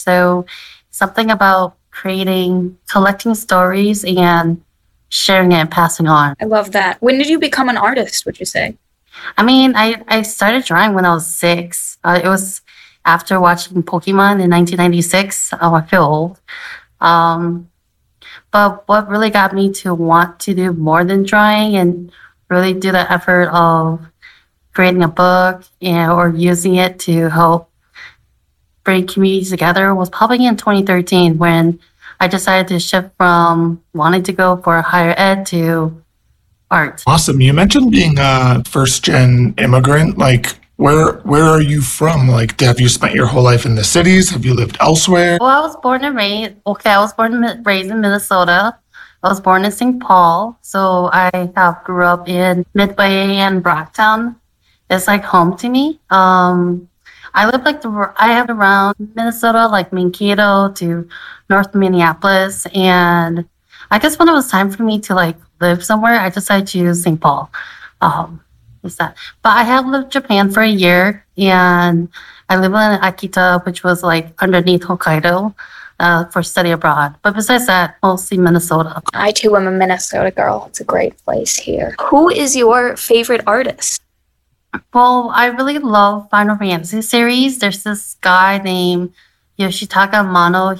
So something about collecting stories and sharing it and passing on. I love that. When did you become an artist, would you say? I mean, I started drawing when I was 6. It was after watching Pokemon in 1996. Oh, I feel old. Um, but what really got me to want to do more than drawing and really do the effort of creating a book or using it to help bring communities together was probably in 2013 when I decided to shift from wanting to go for higher ed to art. Awesome. You mentioned being a first-gen immigrant. Like, where are you from? Like, have you spent your whole life in the cities? Have you lived elsewhere? Well, I was born and raised. Okay, I was born and raised in Minnesota. I was born in St. Paul, so I have grew up in Midway and Brocktown. It's like home to me. I live I have around Minnesota, like Mankato to North Minneapolis, and I guess when it was time for me to like live somewhere, I decided to choose St. Paul. What's that? But I have lived Japan for a year, and I live in Akita, which was like underneath Hokkaido, for study abroad. But besides that, mostly Minnesota. I too am a Minnesota girl. It's a great place here. Who is your favorite artist? Well, I really love Final Fantasy series. There's this guy named Yoshitaka Amano.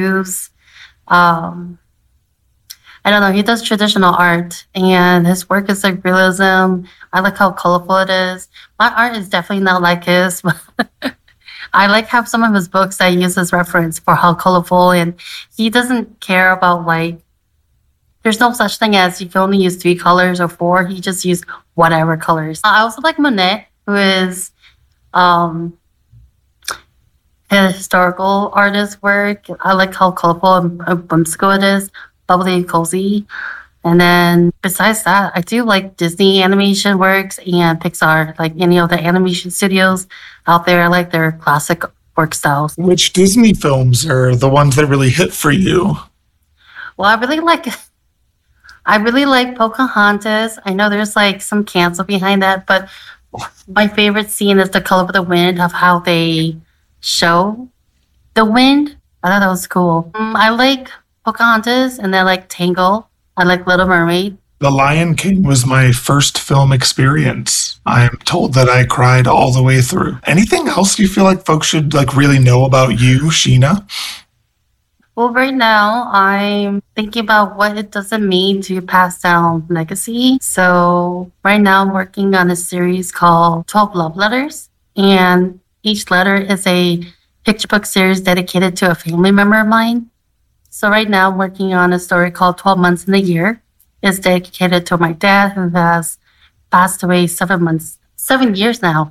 I don't know, he does traditional art, and his work is like realism. I like how colorful it is. My art is definitely not like his, but I like have some of his books that I use as reference for how colorful, and he doesn't care about like, there's no such thing as you can only use 3 colors or 4. He just used whatever colors. I also like Monet, who is a historical artist work. I like how colorful and whimsical it is, bubbly and cozy. And then besides that, I do like Disney animation works and Pixar, like any of the animation studios out there. I like their classic work styles. Which Disney films are the ones that really hit for you? Well, I really like Pocahontas. I know there's like some cancel behind that, but my favorite scene is The Color of the Wind, of how they show the wind. I thought that was cool. I like Pocahontas, and then I like Tangle. I like Little Mermaid. The Lion King was my first film experience. I am told that I cried all the way through. Anything else you feel like folks should like really know about you, Sheena? Well, right now, I'm thinking about what it doesn't mean to pass down legacy. So right now, I'm working on a series called 12 Love Letters. And each letter is a picture book series dedicated to a family member of mine. So right now, I'm working on a story called 12 Months in a Year. It's dedicated to my dad, who has passed away 7 years now.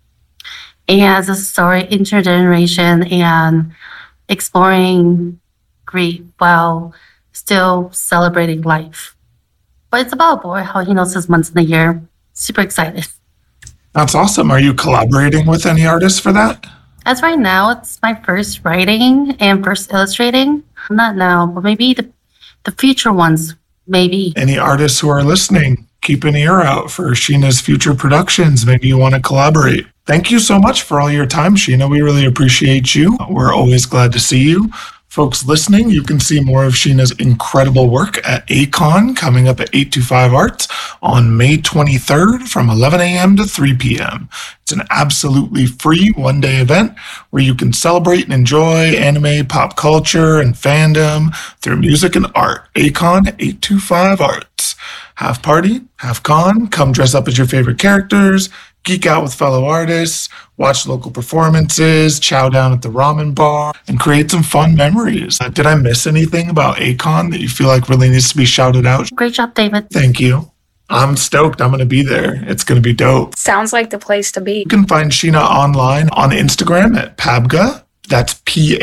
And it's a story intergeneration and exploring grief while still celebrating life. But it's about a boy, how he knows his months in the year. Super excited. That's awesome. Are you collaborating with any artists for that? As right now, it's my first writing and first illustrating. Not now, but maybe the future ones, maybe. Any artists who are listening, keep an ear out for Sheena's future productions. Maybe you want to collaborate. Thank you so much for all your time, Sheena. We really appreciate you. We're always glad to see you. Folks listening, you can see more of Sheena's incredible work at A-Kon coming up at 825 Arts on May 23rd from 11 a.m. to 3 p.m. It's an absolutely free one-day event where you can celebrate and enjoy anime, pop culture, and fandom through music and art. A-Kon 825 Arts. Half party, half con. Come dress up as your favorite characters, geek out with fellow artists, watch local performances, chow down at the ramen bar, and create some fun memories. Did I miss anything about A-Kon that you feel like really needs to be shouted out? Great job, David. Thank you. I'm stoked. I'm going to be there. It's going to be dope. Sounds like the place to be. You can find Sheena online on Instagram at Pabgha. That's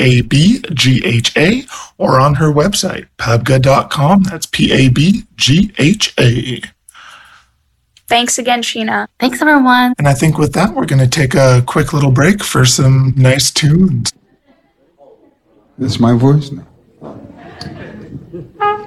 Pabgha, or on her website, pabgha.com. That's Pabgha. Thanks again, Sheena. Thanks, everyone. And I think with that, we're going to take a quick little break for some nice tunes. This is my voice now.